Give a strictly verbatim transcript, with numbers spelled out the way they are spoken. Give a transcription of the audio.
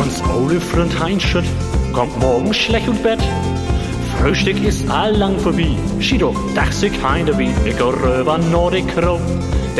Uns ole Freund Heinschütt kommt morgen schlecht und Bett. Frühstück ist allang vorbei. Schido, dach sich heim dabei. Ich geh rüber nach die Krow.